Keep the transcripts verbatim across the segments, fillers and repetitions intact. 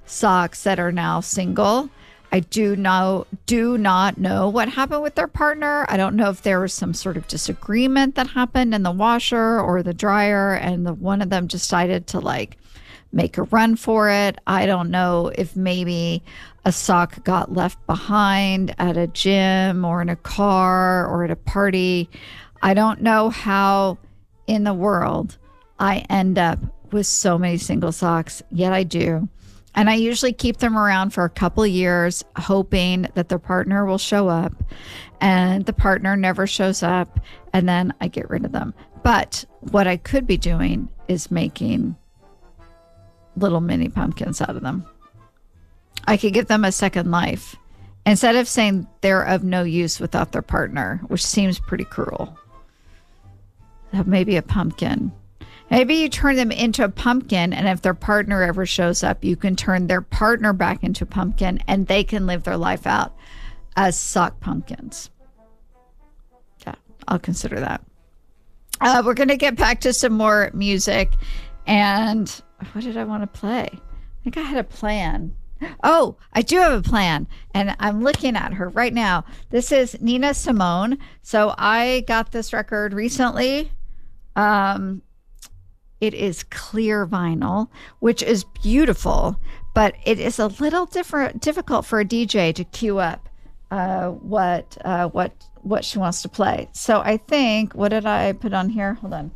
socks that are now single. I do know, do not know what happened with their partner. I don't know if there was some sort of disagreement that happened in the washer or the dryer, and the one of them decided to like make a run for it. I don't know if maybe a sock got left behind at a gym or in a car or at a party. I don't know how in the world I end up with so many single socks, yet I do. And I usually keep them around for a couple of years, hoping that their partner will show up, and the partner never shows up, and then I get rid of them. But what I could be doing is making little mini pumpkins out of them. I could give them a second life instead of saying they're of no use without their partner, which seems pretty cruel. Maybe a pumpkin. Maybe you turn them into a pumpkin, and if their partner ever shows up, you can turn their partner back into a pumpkin, and they can live their life out as sock pumpkins. Yeah, I'll consider that. Uh, we're going to get back to some more music. And what did I want to play? I think I had a plan. Oh, I do have a plan, and I'm looking at her right now. This is Nina Simone. So I got this record recently. Um... It is clear vinyl, which is beautiful, but it is a little different, difficult for a D J to cue up uh, what uh, what what she wants to play. So I think, what did I put on here? Hold on.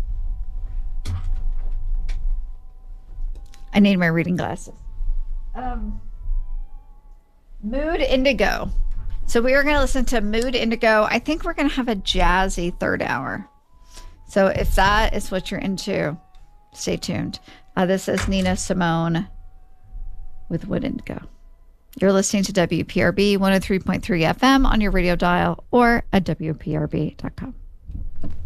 I need my reading glasses. Um, Mood Indigo. So we are going to listen to Mood Indigo. I think we're going to have a jazzy third hour. So if that is what you're into, stay tuned. Uh, this is Nina Simone with Mood Indigo. You're listening to W P R B one oh three point three F M on your radio dial or at W P R B dot com.